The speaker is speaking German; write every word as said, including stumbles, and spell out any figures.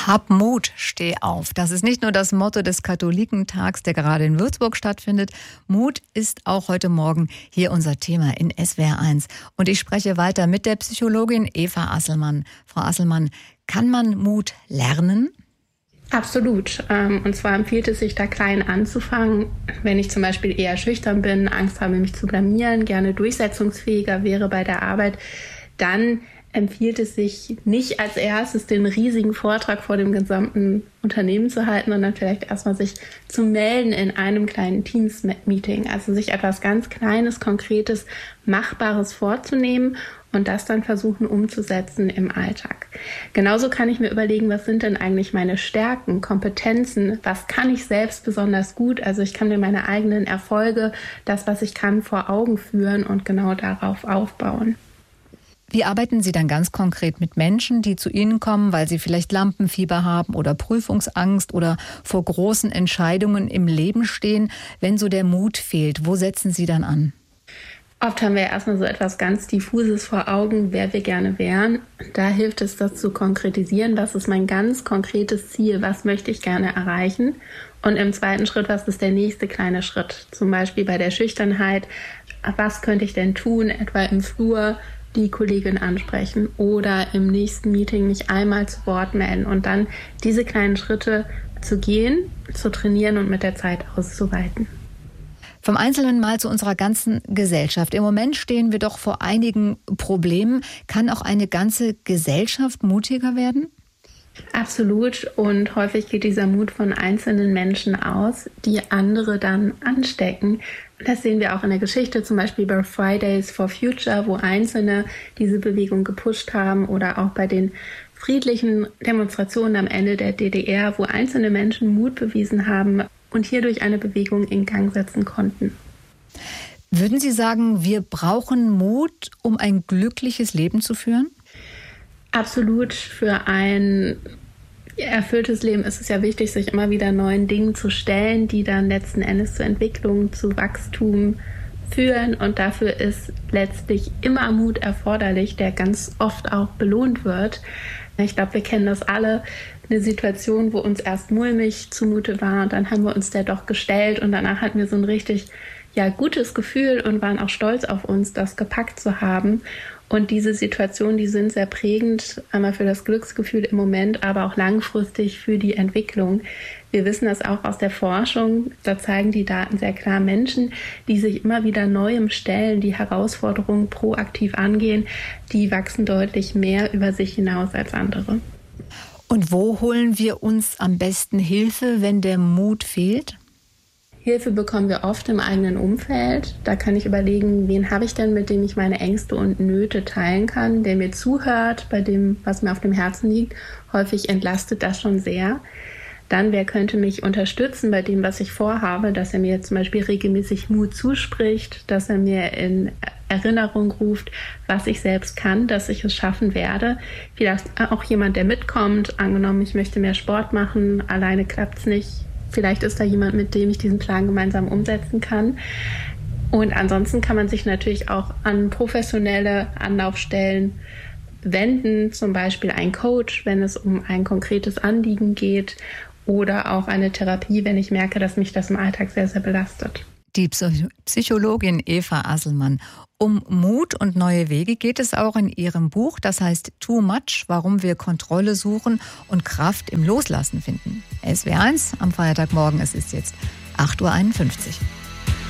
Hab Mut, steh auf. Das ist nicht nur das Motto des Katholikentags, der gerade in Würzburg stattfindet. Mut ist auch heute Morgen hier unser Thema in S W R eins. Und ich spreche weiter mit der Psychologin Eva Asselmann. Frau Asselmann, kann man Mut lernen? Absolut. Und zwar empfiehlt es sich, da klein anzufangen. Wenn ich zum Beispiel eher schüchtern bin, Angst habe, mich zu blamieren, gerne durchsetzungsfähiger wäre bei der Arbeit, dann empfiehlt es sich nicht als erstes den riesigen Vortrag vor dem gesamten Unternehmen zu halten, sondern vielleicht erstmal sich zu melden in einem kleinen Teams-Meeting. Also sich etwas ganz Kleines, Konkretes, Machbares vorzunehmen und das dann versuchen umzusetzen im Alltag. Genauso kann ich mir überlegen, was sind denn eigentlich meine Stärken, Kompetenzen, was kann ich selbst besonders gut? Also ich kann mir meine eigenen Erfolge, das, was ich kann, vor Augen führen und genau darauf aufbauen. Wie arbeiten Sie dann ganz konkret mit Menschen, die zu Ihnen kommen, weil sie vielleicht Lampenfieber haben oder Prüfungsangst oder vor großen Entscheidungen im Leben stehen, wenn so der Mut fehlt? Wo setzen Sie dann an? Oft haben wir erstmal so etwas ganz Diffuses vor Augen, wer wir gerne wären. Da hilft es, das zu konkretisieren. Was ist mein ganz konkretes Ziel? Was möchte ich gerne erreichen? Und im zweiten Schritt, was ist der nächste kleine Schritt? Zum Beispiel bei der Schüchternheit. Was könnte ich denn tun, etwa im Flur die Kollegin ansprechen oder im nächsten Meeting mich einmal zu Wort melden und dann diese kleinen Schritte zu gehen, zu trainieren und mit der Zeit auszuweiten. Vom Einzelnen mal zu unserer ganzen Gesellschaft. Im Moment stehen wir doch vor einigen Problemen. Kann auch eine ganze Gesellschaft mutiger werden? Absolut. Und häufig geht dieser Mut von einzelnen Menschen aus, die andere dann anstecken. Das sehen wir auch in der Geschichte, zum Beispiel bei Fridays for Future, wo Einzelne diese Bewegung gepusht haben, oder auch bei den friedlichen Demonstrationen am Ende der D D R, wo einzelne Menschen Mut bewiesen haben und hierdurch eine Bewegung in Gang setzen konnten. Würden Sie sagen, wir brauchen Mut, um ein glückliches Leben zu führen? Absolut. Für ein erfülltes Leben ist es ja wichtig, sich immer wieder neuen Dingen zu stellen, die dann letzten Endes zur Entwicklung, zu Wachstum führen. Und dafür ist letztlich immer Mut erforderlich, der ganz oft auch belohnt wird. Ich glaube, wir kennen das alle. Eine Situation, wo uns erst mulmig zumute war und dann haben wir uns der doch gestellt und danach hatten wir so ein richtig ja, gutes Gefühl und waren auch stolz auf uns, das gepackt zu haben. Und diese Situationen, die sind sehr prägend, einmal für das Glücksgefühl im Moment, aber auch langfristig für die Entwicklung. Wir wissen das auch aus der Forschung, da zeigen die Daten sehr klar, Menschen, die sich immer wieder Neuem stellen, die Herausforderungen proaktiv angehen, die wachsen deutlich mehr über sich hinaus als andere. Und wo holen wir uns am besten Hilfe, wenn der Mut fehlt? Hilfe bekommen wir oft im eigenen Umfeld. Da kann ich überlegen, wen habe ich denn, mit dem ich meine Ängste und Nöte teilen kann, der mir zuhört, bei dem, was mir auf dem Herzen liegt. Häufig entlastet das schon sehr. Dann, wer könnte mich unterstützen bei dem, was ich vorhabe, dass er mir zum Beispiel regelmäßig Mut zuspricht, dass er mir in Erinnerung ruft, was ich selbst kann, dass ich es schaffen werde. Vielleicht auch jemand, der mitkommt. Angenommen, ich möchte mehr Sport machen, alleine klappt es nicht. Vielleicht ist da jemand, mit dem ich diesen Plan gemeinsam umsetzen kann. Und ansonsten kann man sich natürlich auch an professionelle Anlaufstellen wenden, zum Beispiel ein Coach, wenn es um ein konkretes Anliegen geht, oder auch eine Therapie, wenn ich merke, dass mich das im Alltag sehr, sehr belastet. Die Psychologin Eva Asselmann. Um Mut und neue Wege geht es auch in ihrem Buch. Das heißt Too Much, warum wir Kontrolle suchen und Kraft im Loslassen finden. S W R eins am Feiertagmorgen, es ist jetzt acht Uhr einundfünfzig.